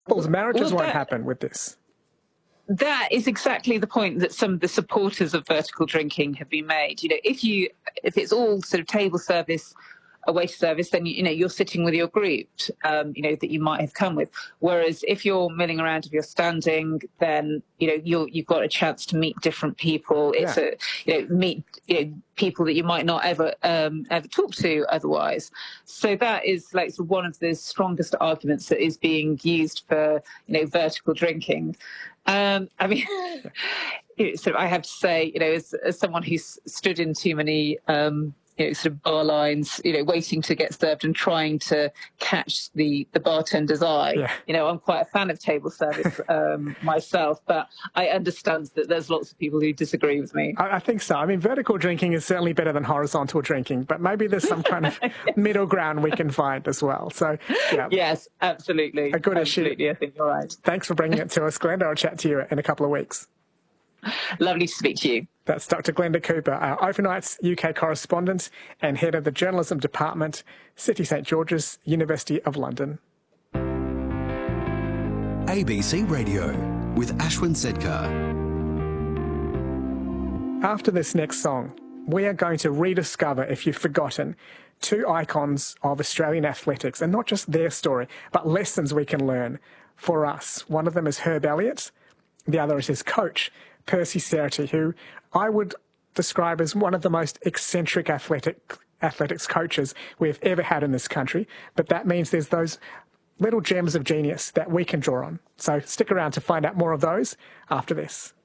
Couples marriages Well, won't happen with this. That is exactly the point that some of the supporters of vertical drinking have been made. You know, if it's all sort of table service, a waiter service, then you're sitting with your group, that you might have come with. Whereas if you're milling around, if you're standing, then you've got a chance to meet different people. It's meet people that you might not ever talk to otherwise. So that is like sort of one of the strongest arguments that is being used for vertical drinking. I mean, so I have to say, as someone who's stood in too many, sort of bar lines, waiting to get served and trying to catch the bartender's eye. Yeah. I'm quite a fan of table service myself, but I understand that there's lots of people who disagree with me. I think so. I mean, vertical drinking is certainly better than horizontal drinking, but maybe there's some kind of middle ground we can find as well. So, yeah. Yes, absolutely. A good issue. I think you're right. Thanks for bringing it to us, Glenda. I'll chat to you in a couple of weeks. Lovely to speak to you. That's Dr. Glenda Cooper, our Overnights UK correspondent and head of the journalism department, City St George's, University of London. ABC Radio with Ashwin Sedkar. After this next song, we are going to rediscover, if you've forgotten, two icons of Australian athletics, and not just their story, but lessons we can learn for us. One of them is Herb Elliott. The other is his coach, Percy Cerutty, who I would describe as one of the most eccentric athletics coaches we've ever had in this country. But that means there's those little gems of genius that we can draw on. So stick around to find out more of those after this.